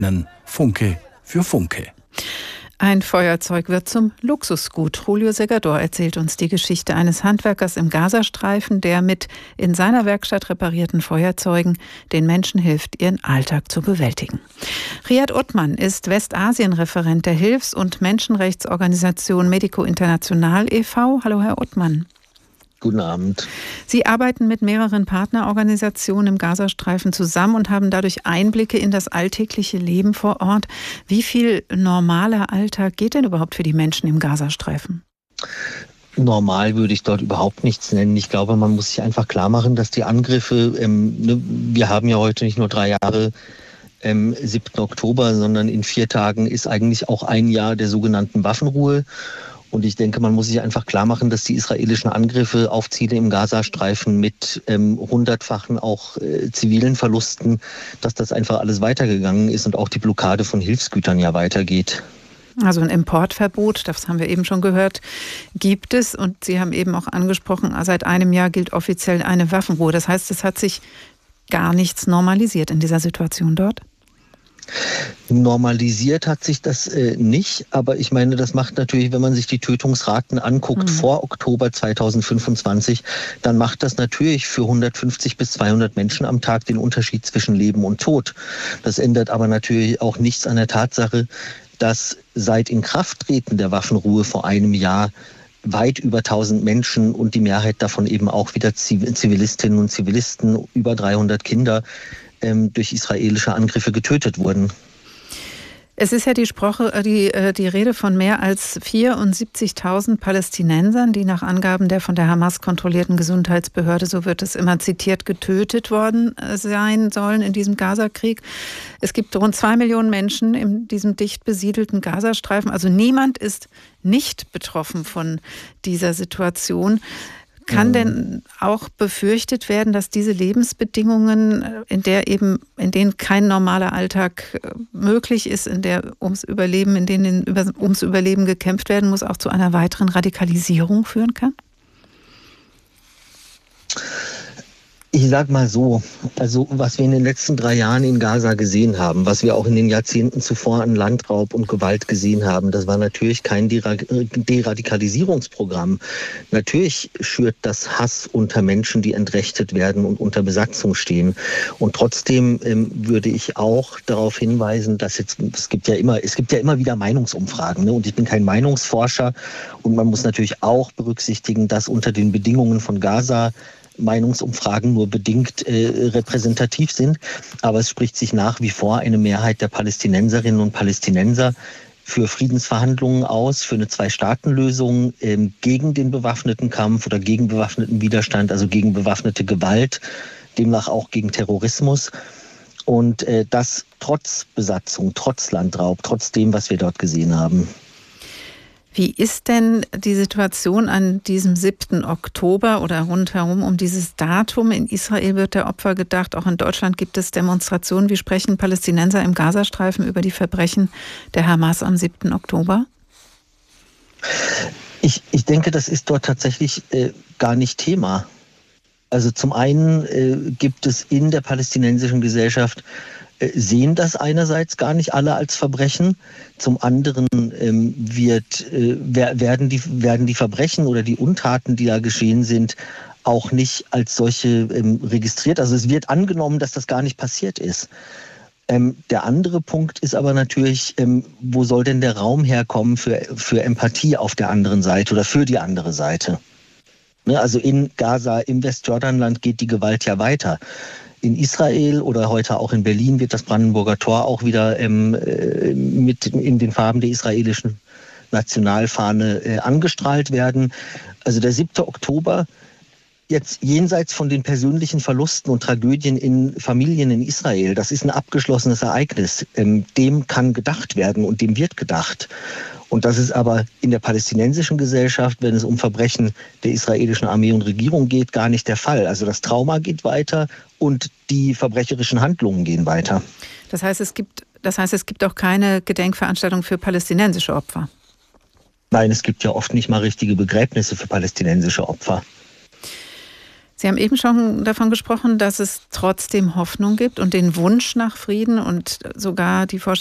Nen Funke für Funke. Ein Feuerzeug wird zum Luxusgut. Julio Segador erzählt uns die Geschichte eines Handwerkers im Gazastreifen, der mit in seiner Werkstatt reparierten Feuerzeugen den Menschen hilft, ihren Alltag zu bewältigen. Riyad Othman ist Westasien-Referent der Hilfs- und Menschenrechtsorganisation Medico International e.V. Hallo, Herr Othman. Guten Abend. Sie arbeiten mit mehreren Partnerorganisationen im Gazastreifen zusammen und haben dadurch Einblicke in das alltägliche Leben vor Ort. Wie viel normaler Alltag geht denn überhaupt für die Menschen im Gazastreifen? Normal würde ich dort überhaupt nichts nennen. Ich glaube, man muss sich einfach klar machen, dass die Angriffe, wir haben ja heute nicht nur 3 Jahre 7. Oktober, sondern in 4 Tagen ist eigentlich auch ein Jahr der sogenannten Waffenruhe. Und ich denke, man muss sich einfach klar machen, dass die israelischen Angriffe auf Ziele im Gazastreifen mit 100-fachen auch zivilen Verlusten, dass das einfach alles weitergegangen ist und auch die Blockade von Hilfsgütern ja weitergeht. Also ein Importverbot, das haben wir eben schon gehört, gibt es. Und Sie haben eben auch angesprochen, seit einem Jahr gilt offiziell eine Waffenruhe. Das heißt, es hat sich gar nichts normalisiert in dieser Situation dort? Normalisiert hat sich das nicht, aber ich meine, das macht natürlich, wenn man sich die Tötungsraten anguckt vor Oktober 2025, dann macht das natürlich für 150 bis 200 Menschen am Tag den Unterschied zwischen Leben und Tod. Das ändert aber natürlich auch nichts an der Tatsache, dass seit Inkrafttreten der Waffenruhe vor einem Jahr weit über 1000 Menschen und die Mehrheit davon eben auch wieder Zivilistinnen und Zivilisten, über 300 Kinder, durch israelische Angriffe getötet wurden. Es ist ja die Rede von mehr als 74.000 Palästinensern, die nach Angaben der von der Hamas kontrollierten Gesundheitsbehörde, so wird es immer zitiert, getötet worden sein sollen in diesem Gazakrieg. Es gibt rund 2 Millionen Menschen in diesem dicht besiedelten Gazastreifen. Also niemand ist nicht betroffen von dieser Situation. Kann denn auch befürchtet werden, dass diese Lebensbedingungen, in denen kein normaler Alltag möglich ist, in denen ums Überleben gekämpft werden muss, auch zu einer weiteren Radikalisierung führen kann? Ich sag mal so, also was wir in den letzten 3 Jahren in Gaza gesehen haben, was wir auch in den Jahrzehnten zuvor an Landraub und Gewalt gesehen haben, das war natürlich kein Deradikalisierungsprogramm. Natürlich schürt das Hass unter Menschen, die entrechtet werden und unter Besatzung stehen. Und trotzdem würde ich auch darauf hinweisen, dass es gibt ja immer wieder Meinungsumfragen, ne? Und ich bin kein Meinungsforscher und man muss natürlich auch berücksichtigen, dass unter den Bedingungen von Gaza Meinungsumfragen nur bedingt repräsentativ sind. Aber es spricht sich nach wie vor eine Mehrheit der Palästinenserinnen und Palästinenser für Friedensverhandlungen aus, für eine 2-Staaten-Lösung, gegen den bewaffneten Kampf oder gegen bewaffneten Widerstand, also gegen bewaffnete Gewalt, demnach auch gegen Terrorismus. Und das trotz Besatzung, trotz Landraub, trotz dem, was wir dort gesehen haben. Wie ist denn die Situation an diesem 7. Oktober oder rundherum um dieses Datum? In Israel wird der Opfer gedacht, auch in Deutschland gibt es Demonstrationen. Wie sprechen Palästinenser im Gazastreifen über die Verbrechen der Hamas am 7. Oktober? Ich denke, das ist dort tatsächlich gar nicht Thema. Also zum einen gibt es in der palästinensischen Gesellschaft sehen das einerseits gar nicht alle als Verbrechen. Zum anderen werden die Verbrechen oder die Untaten, die da geschehen sind, auch nicht als solche registriert. Also es wird angenommen, dass das gar nicht passiert ist. Der andere Punkt ist aber natürlich, wo soll denn der Raum herkommen für Empathie auf der anderen Seite oder für die andere Seite? Ne, also in Gaza, im Westjordanland geht die Gewalt ja weiter. In Israel oder heute auch in Berlin wird das Brandenburger Tor auch wieder mit in den Farben der israelischen Nationalfahne angestrahlt werden. Also der 7. Oktober, jetzt jenseits von den persönlichen Verlusten und Tragödien in Familien in Israel, das ist ein abgeschlossenes Ereignis. Dem kann gedacht werden und dem wird gedacht. Und das ist aber in der palästinensischen Gesellschaft, wenn es um Verbrechen der israelischen Armee und Regierung geht, gar nicht der Fall. Also das Trauma geht weiter und die verbrecherischen Handlungen gehen weiter. Das heißt, es gibt auch keine Gedenkveranstaltung für palästinensische Opfer? Nein, es gibt ja oft nicht mal richtige Begräbnisse für palästinensische Opfer. Sie haben eben schon davon gesprochen, dass es trotzdem Hoffnung gibt und den Wunsch nach Frieden und sogar die Vorstellung,